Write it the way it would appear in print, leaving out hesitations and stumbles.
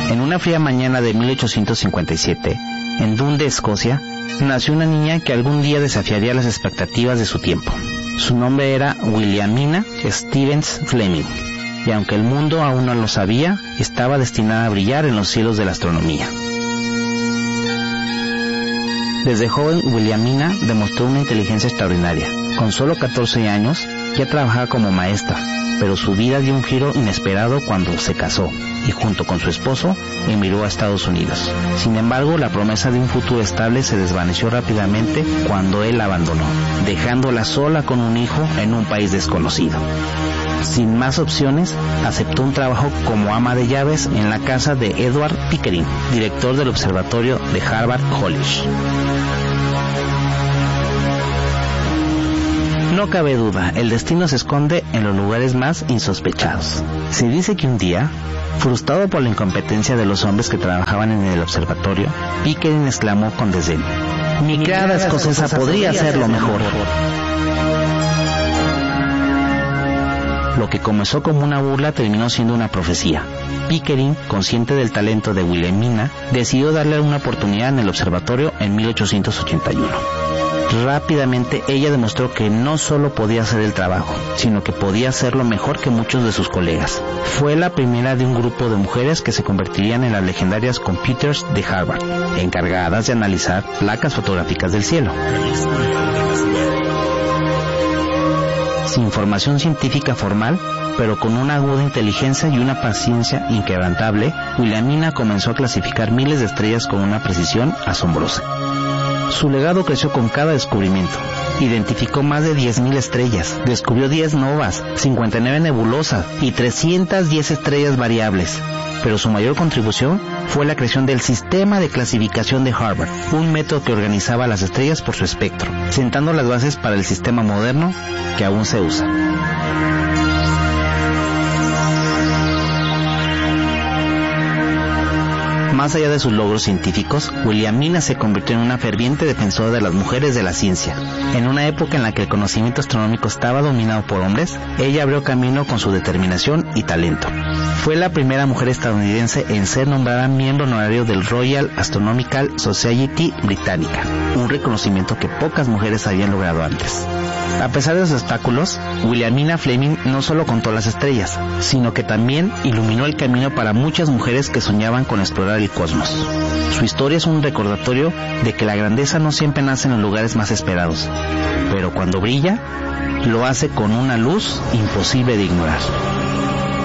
En una fría mañana de 1857, en Dundee, Escocia, nació una niña que algún día desafiaría las expectativas de su tiempo. Su nombre era Williamina Stevens Fleming, y aunque el mundo aún no lo sabía, estaba destinada a brillar en los cielos de la astronomía. Desde joven, Williamina demostró una inteligencia extraordinaria. Con solo 14 años, ya trabajaba como maestra, pero su vida dio un giro inesperado cuando se casó y junto con su esposo emigró a Estados Unidos. Sin embargo, la promesa de un futuro estable se desvaneció rápidamente cuando él la abandonó, dejándola sola con un hijo en un país desconocido. Sin más opciones, aceptó un trabajo como ama de llaves en la casa de Edward Pickering, director del observatorio de Harvard College. No cabe duda, el destino se esconde en los lugares más insospechados. Se dice que un día, frustrado por la incompetencia de los hombres que trabajaban en el observatorio, Pickering exclamó con desdén: "Mi criada escocesa podría hacerlo mejor". Lo que comenzó como una burla terminó siendo una profecía. Pickering, consciente del talento de Wilhelmina, decidió darle una oportunidad en el observatorio en 1881. Rápidamente ella demostró que no solo podía hacer el trabajo, sino que podía hacerlo mejor que muchos de sus colegas. Fue la primera de un grupo de mujeres que se convertirían en las legendarias computers de Harvard, encargadas de analizar placas fotográficas del cielo. Sin formación científica formal, pero con una aguda inteligencia y una paciencia inquebrantable, Wilhelmina comenzó a clasificar miles de estrellas con una precisión asombrosa. Su legado creció con cada descubrimiento. Identificó más de 10.000 estrellas, descubrió 10 novas, 59 nebulosas y 310 estrellas variables. Pero su mayor contribución fue la creación del sistema de clasificación de Harvard, un método que organizaba las estrellas por su espectro, sentando las bases para el sistema moderno que aún se usa. Más allá de sus logros científicos, Wilhelmina se convirtió en una ferviente defensora de las mujeres de la ciencia. En una época en la que el conocimiento astronómico estaba dominado por hombres, ella abrió camino con su determinación y talento. Fue la primera mujer estadounidense en ser nombrada miembro honorario del Royal Astronomical Society británica, un reconocimiento que pocas mujeres habían logrado antes. A pesar de los obstáculos, Wilhelmina Fleming no solo contó las estrellas, sino que también iluminó el camino para muchas mujeres que soñaban con explorar el cosmos. Su historia es un recordatorio de que la grandeza no siempre nace en los lugares más esperados, pero cuando brilla, lo hace con una luz imposible de ignorar.